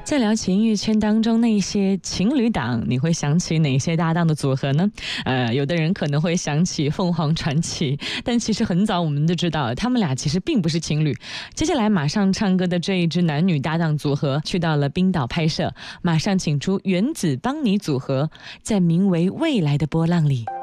在聊起音乐圈当中那些情侣档，你会想起哪些搭档的组合呢？有的人可能会想起凤凰传奇，但其实很早我们就知道他们俩其实并不是情侣。接下来马上唱歌的这一支男女搭档组合去到了冰岛拍摄，马上请出原子邦尼组合，在名为未来的波浪里。